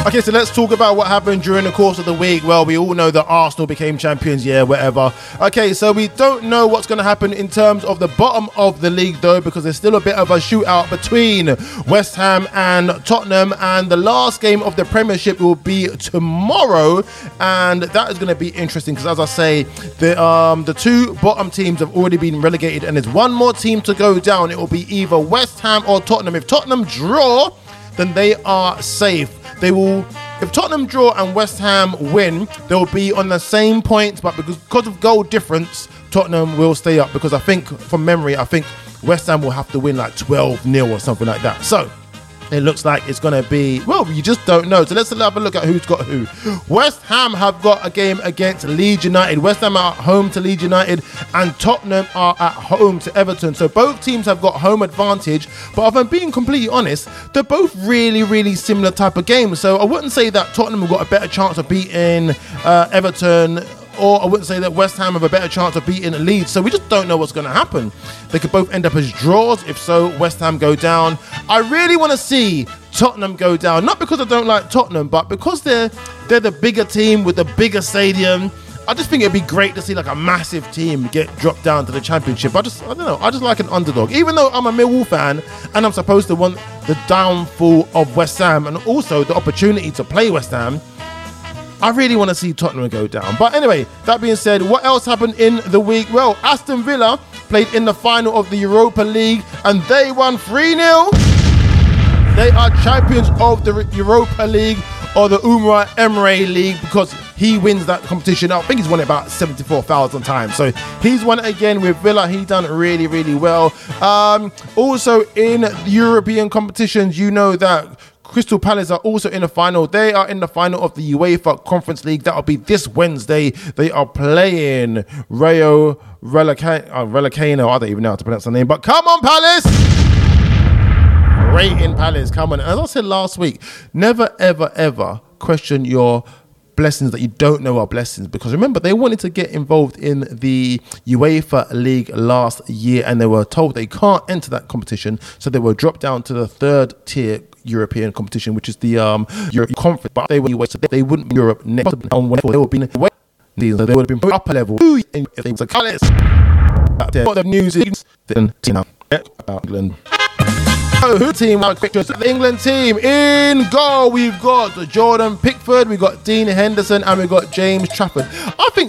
Okay, so let's talk about what happened during the course of the week. Well, we all know that Arsenal became champions, whatever. Okay, so we don't know what's going to happen in terms of the bottom of the league, though, because there's still a bit of a shootout between West Ham and Tottenham, and the last game of the Premiership will be tomorrow, and that is going to be interesting because, as I say, the two bottom teams have already been relegated, and there's one more team to go down. It will be either West Ham or Tottenham. If Tottenham draw, then they are safe. If Tottenham draw and West Ham win, they'll be on the same points, but because of goal difference, Tottenham will stay up, because I think, from memory, West Ham will have to win like 12-0 or something like that. So it looks like it's going to be, well, you just don't know. So let's have a look at who's got who. West Ham have got a game against Leeds United. West Ham are at home to Leeds United, and Tottenham are at home to Everton. So both teams have got home advantage. But if I'm being completely honest, they're both really, really similar type of games. So I wouldn't say that Tottenham have got a better chance of beating Everton, or I wouldn't say that West Ham have a better chance of beating Leeds. So we just don't know what's going to happen. They could both end up as draws. If so, West Ham go down. I really want to see Tottenham go down. Not because I don't like Tottenham, but because they're the bigger team with the bigger stadium. I just think it'd be great to see like a massive team get dropped down to the Championship. I don't know. I just like an underdog. Even though I'm a Millwall fan and I'm supposed to want the downfall of West Ham and also the opportunity to play West Ham, I really want to see Tottenham go down. But anyway, that being said, what else happened in the week? Well, Aston Villa played in the final of the Europa League and they won 3-0. They are champions of the Europa League, or the Umar Emre League, because he wins that competition. I think he's won it about 74,000 times. So he's won it again with Villa. He done really, really well. Also in European competitions, you know that Crystal Palace are also in the final. They are in the final of the UEFA Conference League. That'll be this Wednesday. They are playing Rayo Vallecano. I don't even know how to pronounce the name, but come on, Palace! Rating Palace, come on. As I said last week, never, ever, ever question your blessings that you don't know are blessings, because remember, they wanted to get involved in the UEFA League last year and they were told they can't enter that competition, so they were dropped down to the third tier European competition, which is the European Conference. But they wouldn't be Europe next on when they would be so they would have been upper level if they was a Palace. The news is then England. Who team? The England team. In goal, we've got Jordan Pickford, we've got Dean Henderson, and we've got James Trafford. I think